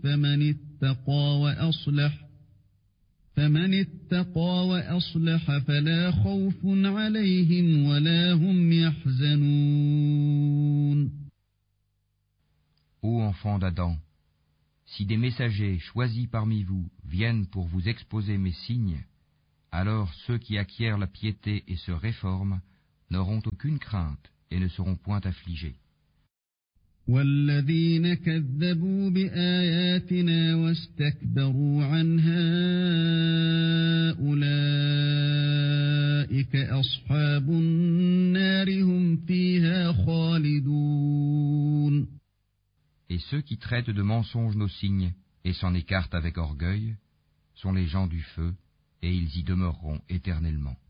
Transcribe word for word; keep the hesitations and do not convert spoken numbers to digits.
فمن اتقى وأصلح فمن اتقى وأصلح فلا خوف عليهم ولا هم يحزنون. Ô enfants d'Adam, si des messagers choisis parmi vous viennent pour vous exposer mes signes, alors ceux qui acquièrent la piété et se réforment n'auront aucune crainte et ne seront point affligés. والذين كذبوا بآياتنا واستكبروا عنها أولئك أصحاب النار هم فيها خالدون. Et ceux qui traitent de mensonges nos signes et s'en écartent avec orgueil sont les gens du feu, et ils y demeureront éternellement.